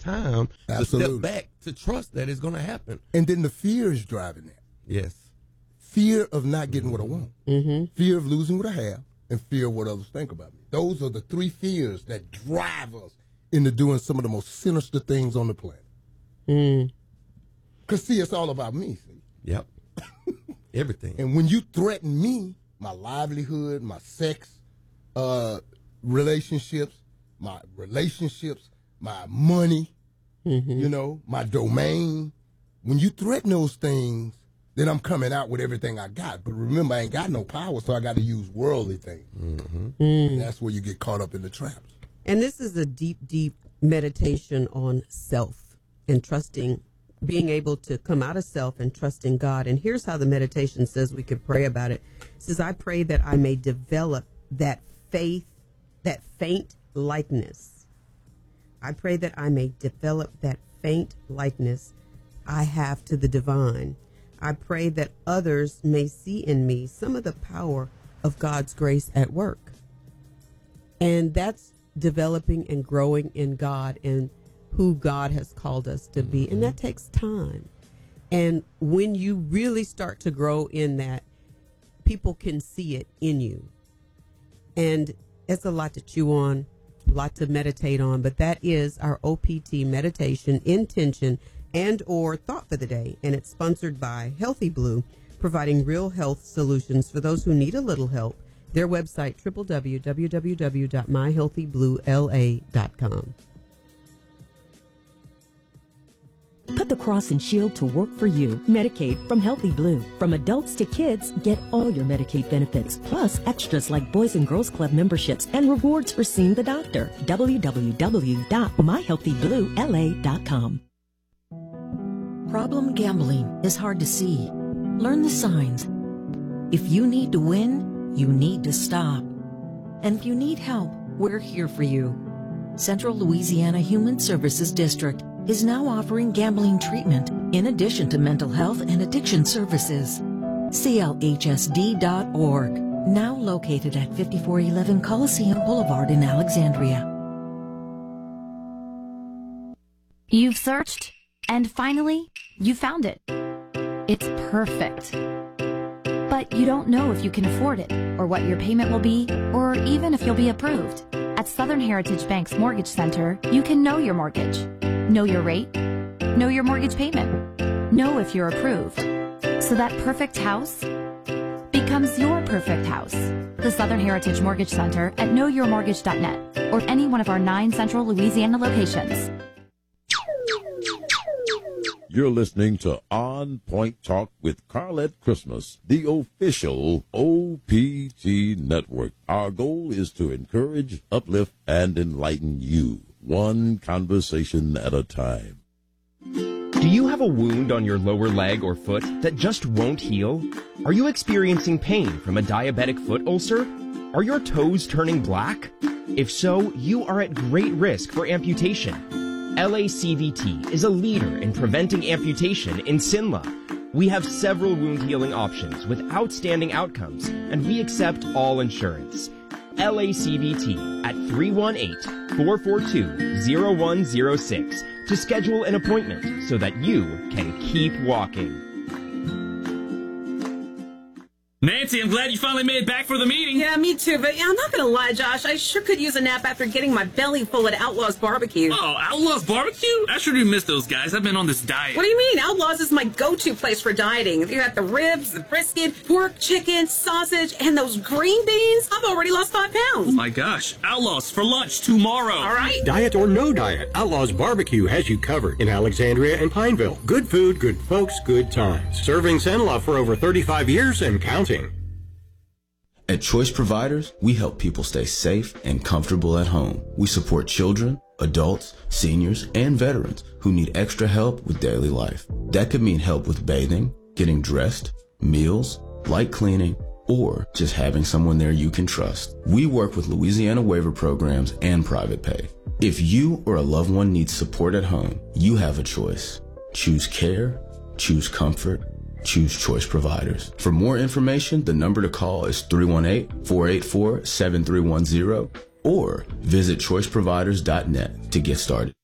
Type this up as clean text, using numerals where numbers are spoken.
time to step back to trust that it's going to happen. And then the fear is driving that. Yes. Fear of not getting what I want. Mm-hmm. Fear of losing what I have. And fear of what others think about me. Those are the three fears that drive us into doing some of the most sinister things on the planet. Because, see, it's all about me, see. Yep. Everything. And when you threaten me, my livelihood, my sex, relationships, my money, you know, my domain, when you threaten those things, then I'm coming out with everything I got. But remember, I ain't got no power, so I got to use worldly things. That's where you get caught up in the traps. And this is a deep, deep meditation on self and trusting, being able to come out of self and trusting God. And here's how the meditation says we could pray about it. It says, I pray that I may develop that faith, that faint likeness. I pray that I may develop that faint likeness I have to the divine. I pray that others may see in me some of the power of God's grace at work. And that's developing and growing in God and who God has called us to be. And that takes time. And when you really start to grow in that, people can see it in you. And it's a lot to chew on, a lot to meditate on, but that is our OPT meditation, intention, and or thought for the day. And it's sponsored by Healthy Blue, providing real health solutions for those who need a little help. Their website, www.myhealthybluela.com. Put the cross and shield to work for you. Medicaid from Healthy Blue. From adults to kids, get all your Medicaid benefits, plus extras like Boys and Girls Club memberships and rewards for seeing the doctor. www.myhealthybluela.com. Problem gambling is hard to see. Learn the signs. If you need to win, you need to stop. And if you need help, we're here for you. Central Louisiana Human Services District is now offering gambling treatment in addition to mental health and addiction services. CLHSD.org, now located at 5411 Coliseum Boulevard in Alexandria. You've searched, and finally, you found it. It's perfect. But you don't know if you can afford it, or what your payment will be, or even if you'll be approved. At Southern Heritage Bank's Mortgage Center, you can know your mortgage, know your rate, know your mortgage payment, know if you're approved. So that perfect house becomes your perfect house. The Southern Heritage Mortgage Center at knowyourmortgage.net or any one of our 9 Central Louisiana locations. You're listening to On Point Talk with Carlette Christmas, the official OPT network. Our goal is to encourage, uplift, and enlighten you, one conversation at a time. Do you have a wound on your lower leg or foot that just won't heal? Are you experiencing pain from a diabetic foot ulcer? Are your toes turning black? If so, you are at great risk for amputation. LACVT is a leader in preventing amputation in Sinla. We have several wound healing options with outstanding outcomes, and we accept all insurance. LACVT at 318-442-0106 to schedule an appointment so that you can keep walking. Nancy, I'm glad you finally made it back for the meeting. Yeah, me too, but I'm not going to lie, Josh. I sure could use a nap after getting my belly full at Outlaws Barbecue. Oh, Outlaws Barbecue? I sure do miss those guys. I've been on this diet. What do you mean? Outlaws is my go-to place for dieting. You got the ribs, the brisket, pork, chicken, sausage, and those green beans. I've already lost 5 pounds. Oh my gosh. Outlaws for lunch tomorrow. All right. Diet or no diet, Outlaws Barbecue has you covered in Alexandria and Pineville. Good food, good folks, good times. Serving Cenla for over 35 years and counting. At Choice Providers, we help people stay safe and comfortable at home. We support children, adults, seniors, and veterans who need extra help with daily life. That could mean help with bathing, getting dressed, meals, light cleaning, or just having someone there you can trust. We work with Louisiana waiver programs and private pay. If you or a loved one needs support at home, you have a choice. Choose care, choose comfort, choose Choice Providers. For more information, the number to call is 318-484-7310 or visit choiceproviders.net to get started.